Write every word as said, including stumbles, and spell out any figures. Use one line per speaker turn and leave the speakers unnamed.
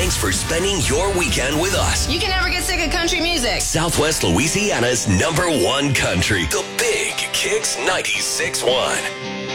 Thanks for spending your weekend with us.
You can never get sick of country music.
Southwest Louisiana's number one country. The Big Kicks ninety-six point one.